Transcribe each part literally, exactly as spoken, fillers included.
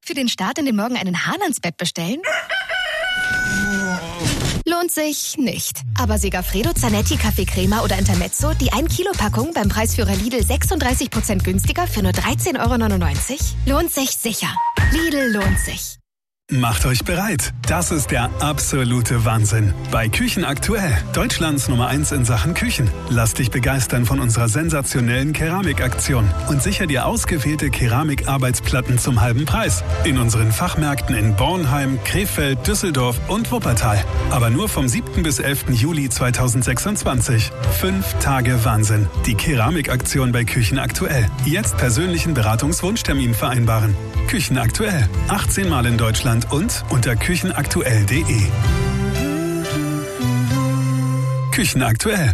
Für den Start in den Morgen einen Hahn ans Bett bestellen? Lohnt sich nicht. Aber Segafredo Zanetti Kaffeecrema oder Intermezzo, die ein Kilo Packung beim Preisführer Lidl sechsunddreißig Prozent günstiger für nur dreizehn Euro neunundneunzig? Lohnt sich sicher. Lidl lohnt sich. Macht euch bereit. Das ist der absolute Wahnsinn. Bei Küchen aktuell, Deutschlands Nummer eins in Sachen Küchen. Lass dich begeistern von unserer sensationellen Keramikaktion und sicher dir ausgewählte Keramikarbeitsplatten zum halben Preis. In unseren Fachmärkten in Bornheim, Krefeld, Düsseldorf und Wuppertal. Aber nur vom siebten bis elften Juli zweitausendsechsundzwanzig. Fünf Tage Wahnsinn. Die Keramikaktion bei Küchen aktuell. Jetzt persönlichen Beratungswunschtermin vereinbaren. Küchen aktuell. achtzehn Mal in Deutschland und unter küchenaktuell punkt de. Küchen aktuell.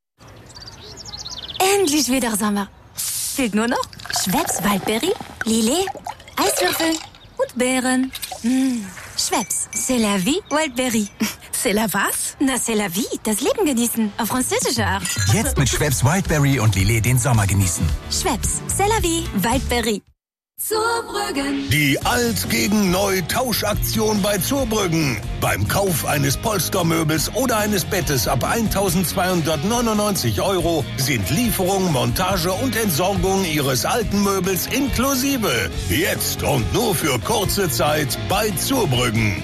Endlich wieder Sommer. Fehlt nur noch Schweppes Waldberry, Lillet, Eiswürfel und Beeren. Mmh. Schweppes, c'est la vie, Waldberry. C'est la was? Na, c'est la vie, das Leben genießen, auf französische Art. Jetzt mit Schweppes Wildberry und Lillet den Sommer genießen. Schweppes, c'est la vie, Waldberry. Zurbrüggen. Die Alt gegen Neu Tauschaktion bei Zurbrüggen. Beim Kauf eines Polstermöbels oder eines Bettes ab eintausendzweihundertneunundneunzig Euro sind Lieferung, Montage und Entsorgung Ihres alten Möbels inklusive. Jetzt und nur für kurze Zeit bei Zurbrüggen.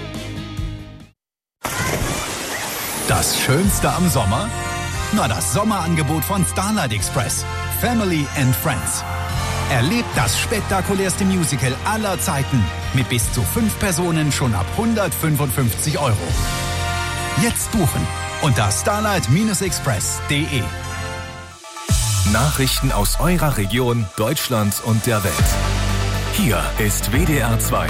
Das Schönste am Sommer? Na, das Sommerangebot von Starlight Express. Family and Friends. Erlebt das spektakulärste Musical aller Zeiten mit bis zu fünf Personen schon ab hundertfünfundfünfzig Euro. Jetzt buchen unter starlight express punkt de. Nachrichten aus eurer Region, Deutschland und der Welt. Hier ist W D R zwei.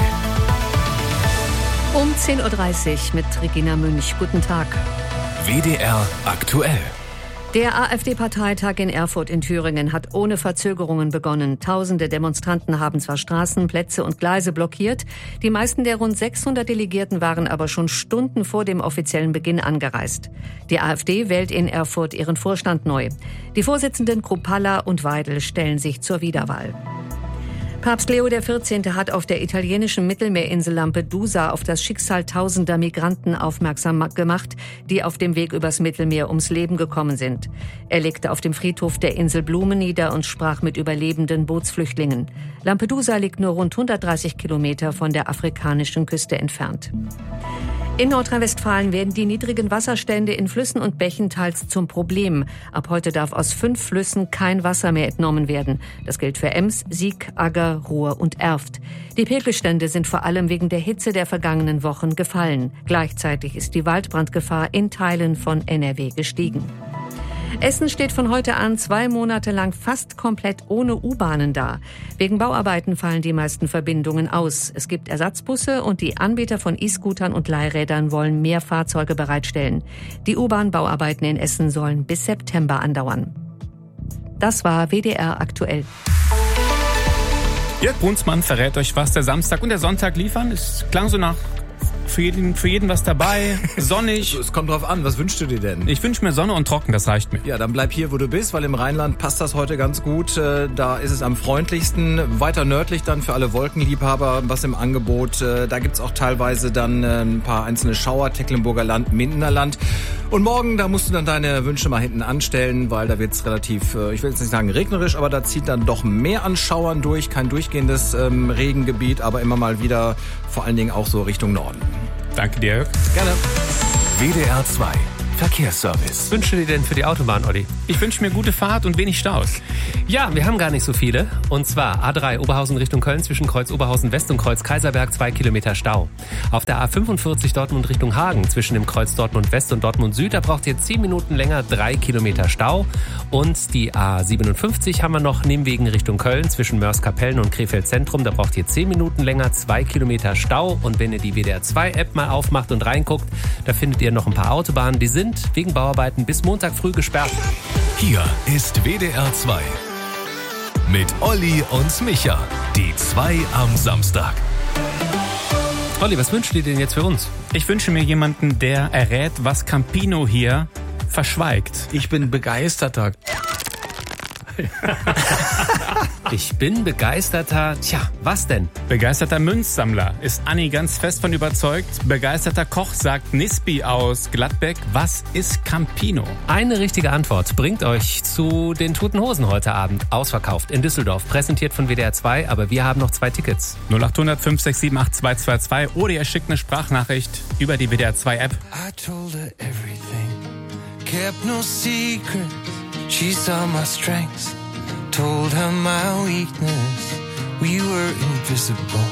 Um zehn Uhr dreißig mit Regina Münch. Guten Tag. W D R aktuell. Der AfD-Parteitag in Erfurt in Thüringen hat ohne Verzögerungen begonnen. Tausende Demonstranten haben zwar Straßen, Plätze und Gleise blockiert. Die meisten der rund sechshundert Delegierten waren aber schon Stunden vor dem offiziellen Beginn angereist. Die AfD wählt in Erfurt ihren Vorstand neu. Die Vorsitzenden Kruppalla und Weidel stellen sich zur Wiederwahl. Papst Leo der vierzehnte hat auf der italienischen Mittelmeerinsel Lampedusa auf das Schicksal tausender Migranten aufmerksam gemacht, die auf dem Weg übers Mittelmeer ums Leben gekommen sind. Er legte auf dem Friedhof der Insel Blumen nieder und sprach mit überlebenden Bootsflüchtlingen. Lampedusa liegt nur rund hundertdreißig Kilometer von der afrikanischen Küste entfernt. In Nordrhein-Westfalen werden die niedrigen Wasserstände in Flüssen und Bächen teils zum Problem. Ab heute darf aus fünf Flüssen kein Wasser mehr entnommen werden. Das gilt für Ems, Sieg, Agger, Ruhr und Erft. Die Pegelstände sind vor allem wegen der Hitze der vergangenen Wochen gefallen. Gleichzeitig ist die Waldbrandgefahr in Teilen von N R W gestiegen. Essen steht von heute an zwei Monate lang fast komplett ohne U-Bahnen da. Wegen Bauarbeiten fallen die meisten Verbindungen aus. Es gibt Ersatzbusse und die Anbieter von E-Scootern und Leihrädern wollen mehr Fahrzeuge bereitstellen. Die U-Bahn-Bauarbeiten in Essen sollen bis September andauern. Das war W D R aktuell. Jörg Brunsmann verrät euch, was der Samstag und der Sonntag liefern. Es klang so nach Für jeden, für jeden was dabei, sonnig. Es kommt drauf an, was wünschst du dir denn? Ich wünsche mir Sonne und trocken, das reicht mir. Ja, dann bleib hier, wo du bist, weil im Rheinland passt das heute ganz gut. Da ist es am freundlichsten. Weiter nördlich dann für alle Wolkenliebhaber was im Angebot. Da gibt's auch teilweise dann ein paar einzelne Schauer, Tecklenburger Land, Mindener Land. Und morgen, da musst du dann deine Wünsche mal hinten anstellen, weil da wird's relativ, ich will jetzt nicht sagen regnerisch, aber da zieht dann doch mehr an Schauern durch. Kein durchgehendes ähm, Regengebiet, aber immer mal wieder vor allen Dingen auch so Richtung Norden. Danke dir, Jörg. Gerne. W D R zwei Verkehrsservice. Was wünschst du dir denn für die Autobahn, Olli? Ich wünsche mir gute Fahrt und wenig Staus. Ja, wir haben gar nicht so viele. Und zwar A drei Oberhausen Richtung Köln zwischen Kreuz Oberhausen West und Kreuz Kaiserberg zwei Kilometer Stau. Auf der A fünfundvierzig Dortmund Richtung Hagen zwischen dem Kreuz Dortmund West und Dortmund Süd, da braucht ihr zehn Minuten länger, drei Kilometer Stau. Und die A siebenundfünfzig haben wir noch Nebenwegen Richtung Köln zwischen Mörs-Kapellen und Krefeld Zentrum, da braucht ihr zehn Minuten länger, zwei Kilometer Stau. Und wenn ihr die W D R zwei App mal aufmacht und reinguckt, da findet ihr noch ein paar Autobahnen, die sind wegen Bauarbeiten bis Montag früh gesperrt. Hier ist W D R zwei. Mit Olli und Micha. Die zwei am Samstag. Olli, was wünschst du dir denn jetzt für uns? Ich wünsche mir jemanden, der errät, was Campino hier verschweigt. Ich bin begeisterter. Ich bin begeisterter, tja, was denn? Begeisterter Münzsammler ist Anni ganz fest von überzeugt. Begeisterter Koch sagt Nispi aus Gladbeck. Was ist Campino? Eine richtige Antwort bringt euch zu den Toten Hosen heute Abend. Ausverkauft in Düsseldorf, präsentiert von W D R zwei, aber wir haben noch zwei Tickets. null acht hundert fünf sechs sieben acht zwei zwei zwei oder ihr schickt eine Sprachnachricht über die W D R zwei App. I told her everything, kept no secret, she saw my strengths, told her my weakness, we were invisible.